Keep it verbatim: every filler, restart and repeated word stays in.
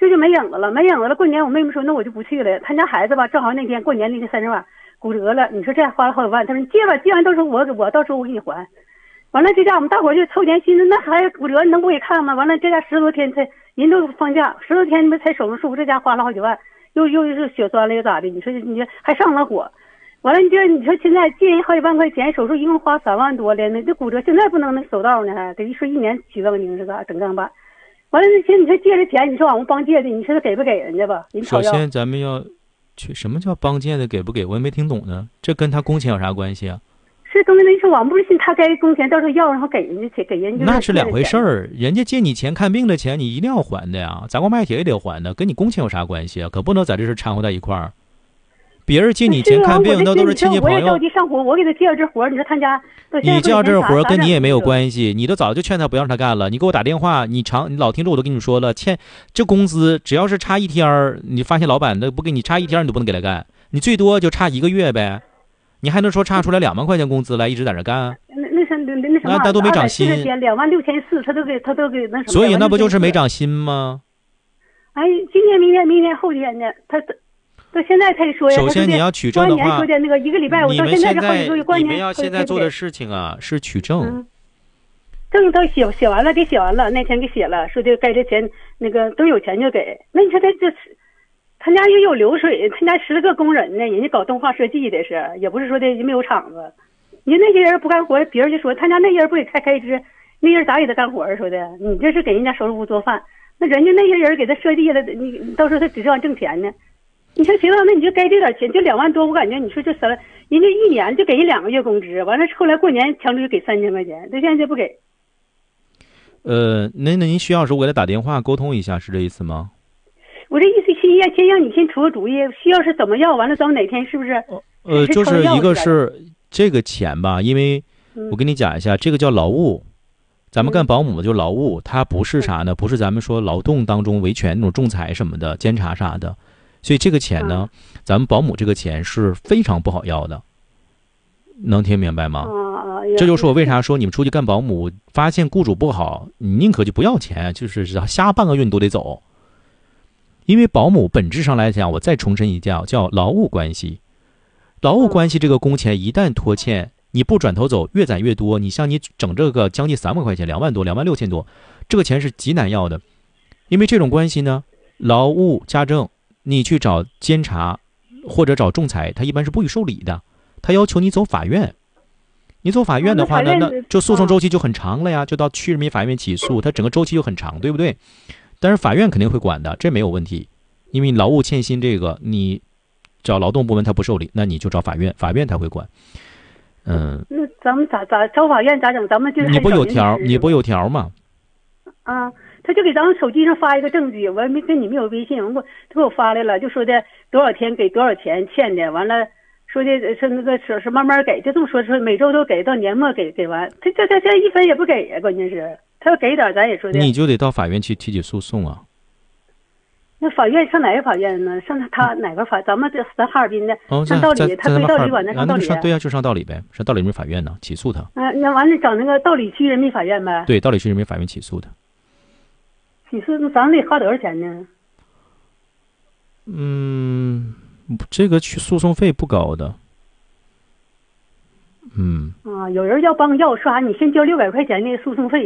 这就没影子了，没影子了。过年我妹妹说那我就不去了，他家孩子吧正好那天过年那天三十晚骨折了，你说这花了好几万，他说你借吧，借完到时候我我到时候我给你还。完了这家我们大伙就凑钱寻思那孩子骨折你能不给看吗？完了这家十多天才人都放假，十多天你们才手术，这家花了好几万，又又又是血栓了又咋的？你说你还上了火。完了，你这你说现在借人好几万块钱手术，一共花三万多了，那这骨折现在不能那手道呢，得一说一年起杠钉是吧？整杠板。完了，那些你说借着钱，你说往我帮借的，你说他给不给人家吧？ 首先咱们要去什么叫帮借的给不给？我也没听懂呢，这跟他工钱有啥关系啊？ 是跟那说往不是信他该工钱，到时候要然后给人家钱，给人家那是两回事儿。人家借你钱看病的钱，你一定要还的呀，砸锅卖铁也得还的，跟你工钱有啥关系啊？可不能在这事掺和在一块儿。别人借你钱看病，那都是亲戚朋友。 我也着急上活，我给他介绍这活，你说他家你介绍这活跟你也没有关系，你都早就劝他不让他干了。你给我打电话，你常你老听着我都跟你说了，欠这工资只要是差一天，你发现老板的不给你差一天，你都不能给他干，你最多就差一个月呗。你还能说差出来两万块钱工资来一直在这干？ 那那是那那什么？ 那他都没涨薪， 两万六千四，他都给他都给那什么？ 所以那不就是没涨薪吗？ 哎，今天、明天、明天、后天的，他。到现在才说呀。 首先你要取证的话， 说的那个一个礼拜，我到现在这好几个月，过年你们要现在做的事情啊，是取证。 嗯、证都写写完了，给写完了，那天给写了，说的该这钱那个都有钱就给。那你说他这，他家又有流水，他家十个工人呢，人家搞动画设计的是，也不是说的没有厂子。你那些人不干活，别人就说他家那人不给开开支，那人咋给他干活说的？你这是给人家收拾屋做饭，那人家那些人给他设计了，你到时候他指望挣钱呢。你说行了，那你就该这点钱，就两万多，我感觉你说这三，人家一年就给人两个月工资，完了后来过年强制给三千块钱，这现在就不给。 呃，那那您需要时候我给他打电话沟通一下，是这意思吗？ 我这意思先先先让你先出个主意，需要是怎么要，完了咱们哪天是不是？ 呃，就是一个是这个钱吧，因为我跟你讲一下，这个叫劳务。咱们干保姆就劳务，它不是啥呢？不是咱们说劳动当中维权那种仲裁什么的、监察啥的。所以这个钱呢，嗯、咱们保姆这个钱是非常不好要的，能听明白吗？ 嗯、 这就是我为啥说你们出去干保姆，发现雇主不好，你宁可就不要钱，就是瞎半个月你都得走。因为保姆本质上来讲，我再重申一下，叫劳务关系。劳务关系这个工钱一旦拖欠，你不转头走，越攒越多。你像你整这个将近三万块钱，两万多，两万六千多，这个钱是极难要的。因为这种关系呢，劳务家政。你去找监察或者找仲裁，他一般是不予受理的，他要求你走法院。你走法院的话呢，那就诉讼周期就很长了呀，就到区人民法院起诉，它整个周期就很长，对不对？但是法院肯定会管的，这没有问题，因为劳务欠薪这个，你找劳动部门他不受理，那你就找法院，法院他会管。嗯， 那咱们咋咋找法院咋整？咱们就你不有条，你不有条吗？ 啊。他就给咱们手机上发一个证据，我没跟你们有微信，我他给我发来了，就说的多少天给多少钱欠的，完了说的是那个是是慢慢给，就这么说，说每周都给到年末给给完，他这这这一分也不给呀，关键是他要给点咱也说的。 你就得到法院去提起诉讼啊。 那法院上哪个法院呢？上他他哪个法？咱们这咱哈尔滨的、 哦、 上道理，他归道理管的上道理、 啊。对呀、啊，就上道理呗，上道理人民法院呢，起诉他。 啊，那完了找那个道理区人民法院呗。 对，道理区人民法院起诉他。 起诉那咱们得花多少钱呢？ 嗯，这个去诉讼费不高的。嗯。 啊，有人要帮要说啥？你先交六百块钱的诉讼费。